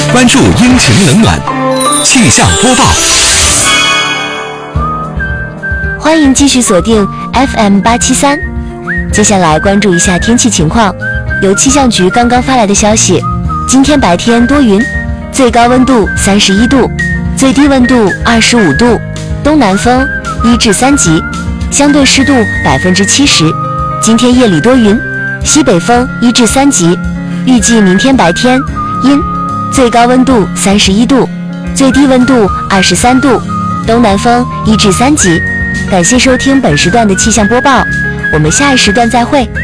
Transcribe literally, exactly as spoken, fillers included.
关注阴晴冷暖气象播报。 欢迎继续锁定 F M 八七三。接下来关注一下天气情况。由气象局刚刚发来的消息，今天白天多云，最高温度三十一度，最低温度二十五度，东南风一至三级，相对湿度百分之七十。今天夜里多云，西北风一至三级。预计明天白天阴，最高温度三十一度，最低温度二十三度，东南风一至三级。感谢收听本时段的气象播报，我们下一时段再会。